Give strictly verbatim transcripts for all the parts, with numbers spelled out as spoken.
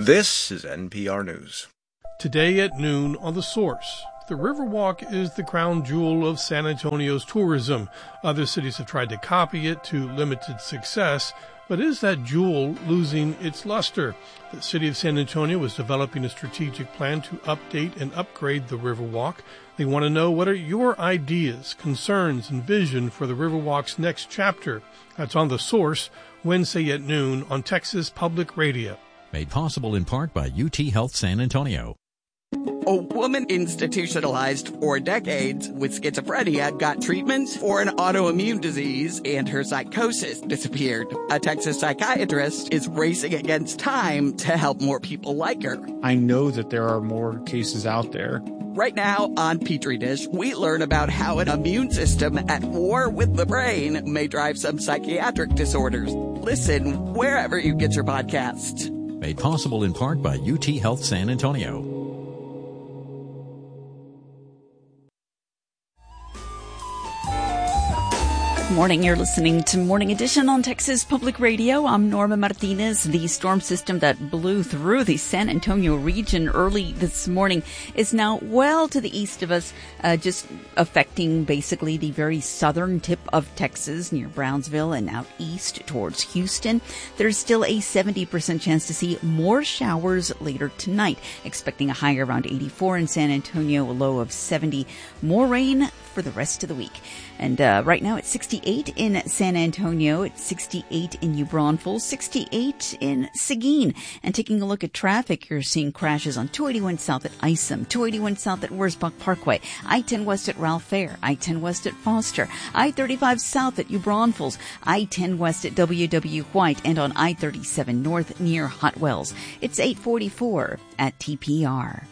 This is N P R News. Today at noon on The Source. The Riverwalk is the crown jewel of San Antonio's tourism. Other cities have tried to copy it to limited success, but is that jewel losing its luster? The city of San Antonio is developing a strategic plan to update and upgrade the Riverwalk. They want to know, what are your ideas, concerns, and vision for the Riverwalk's next chapter? That's on The Source, Wednesday at noon on Texas Public Radio. Made possible in part by U T Health San Antonio. A woman institutionalized for decades with schizophrenia got treatment for an autoimmune disease, and her psychosis disappeared. A Texas psychiatrist is racing against time to help more people like her. I know that there are more cases out there. Right now on Petri Dish, we learn about how an immune system at war with the brain may drive some psychiatric disorders. Listen wherever you get your podcasts. Made possible in part by U T Health San Antonio. Morning, you're listening to Morning Edition on Texas Public Radio. I'm Norma Martinez. The storm system that blew through the San Antonio region early this morning is now well to the east of us, uh, just affecting basically the very southern tip of Texas near Brownsville and out east towards Houston. There's still a seventy percent chance to see more showers later tonight, expecting a high around eighty-four in San Antonio, a low of seventy. More rain for the rest of the week. And uh, right now it's sixty-eight in San Antonio, it's sixty-eight in New Braunfels, sixty-eight in Seguin. And taking a look at traffic, you're seeing crashes on two eighty-one South at Isom, two eighty-one South at Wurzbach Parkway, I ten West at Ralph Fair, I ten West at Foster, I thirty-five South at New Braunfels, I ten West at W W White, and on I thirty-seven North near Hot Wells. It's eight forty-four at T P R.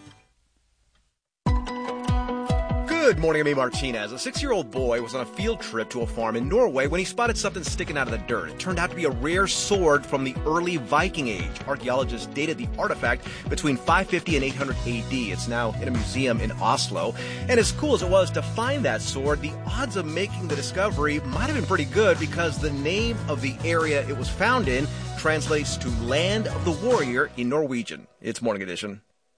Good morning, I'm A. Martinez. A six-year-old boy was on a field trip to a farm in Norway when he spotted something sticking out of the dirt. It turned out to be a rare sword from the early Viking Age. Archaeologists dated the artifact between five fifty and eight hundred A D. It's now in a museum in Oslo. And as cool as it was to find that sword, the odds of making the discovery might have been pretty good, because the name of the area it was found in translates to Land of the Warrior in Norwegian. It's Morning Edition.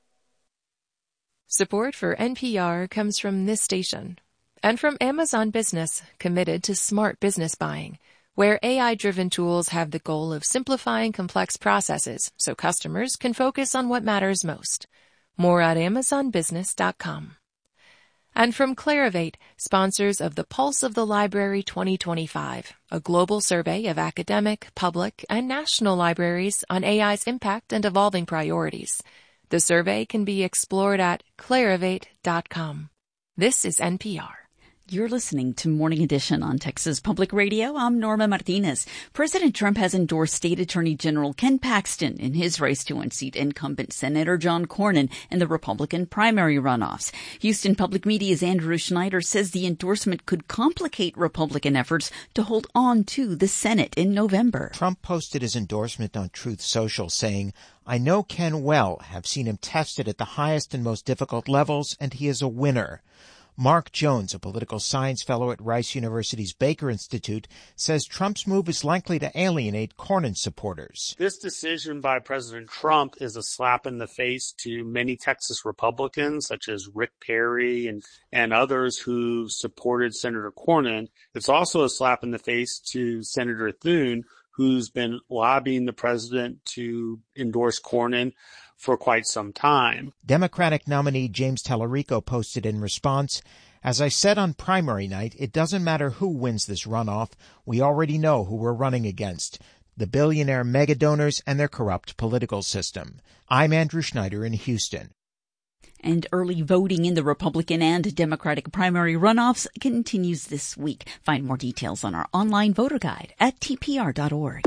Support for N P R comes from this station and from Amazon Business, committed to smart business buying, where A I-driven tools have the goal of simplifying complex processes so customers can focus on what matters most. More at amazon business dot com. And from Clarivate, sponsors of the Pulse of the Library twenty twenty-five, a global survey of academic, public, and national libraries on A I's impact and evolving priorities. The survey can be explored at clarivate dot com. This is N P R. You're listening to Morning Edition on Texas Public Radio. I'm Norma Martinez. President Trump has endorsed State Attorney General Ken Paxton in his race to unseat incumbent Senator John Cornyn in the Republican primary runoffs. Houston Public Media's Andrew Schneider says the endorsement could complicate Republican efforts to hold on to the Senate in November. Trump posted his endorsement on Truth Social, saying, "I know Ken well, have seen him tested at the highest and most difficult levels, and he is a winner." Mark Jones, a political science fellow at Rice University's Baker Institute, says Trump's move is likely to alienate Cornyn supporters. This decision by President Trump is a slap in the face to many Texas Republicans, such as Rick Perry and, and others who supported Senator Cornyn. It's also a slap in the face to Senator Thune, who's been lobbying the president to endorse Cornyn for quite some time. Democratic nominee James Tallarico posted in response, "As I said on primary night, it doesn't matter who wins this runoff. We already know who we're running against, the billionaire megadonors and their corrupt political system." I'm Andrew Schneider in Houston. And early voting in the Republican and Democratic primary runoffs continues this week. Find more details on our online voter guide at T P R dot org.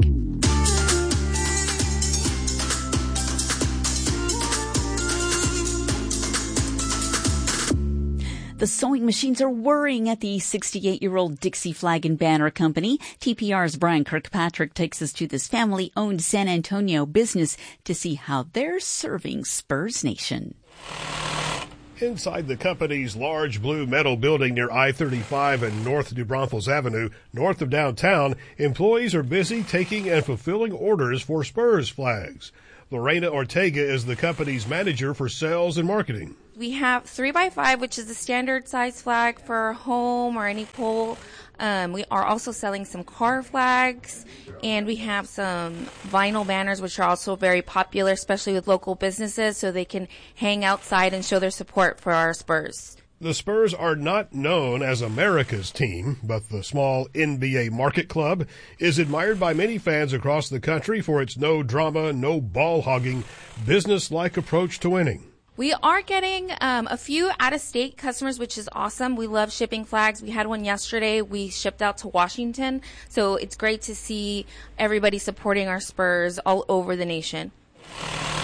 The sewing machines are whirring at the sixty-eight-year-old Dixie Flag and Banner Company. T P R's Brian Kirkpatrick takes us to this family-owned San Antonio business to see how they're serving Spurs Nation. Inside the company's large blue metal building near I thirty-five and North New Braunfels Avenue, north of downtown, employees are busy taking and fulfilling orders for Spurs flags. Lorena Ortega is the company's manager for sales and marketing. We have three by five, which is the standard size flag for home or any pole. Um, we are also selling some car flags, and we have some vinyl banners, which are also very popular, especially with local businesses, so they can hang outside and show their support for our Spurs. The Spurs are not known as America's team, but the small N B A Market Club is admired by many fans across the country for its no drama, no ball hogging, business-like approach to winning. We are getting um, a few out-of-state customers, which is awesome. We love shipping flags. We had one yesterday. We shipped out to Washington. So it's great to see everybody supporting our Spurs all over the nation.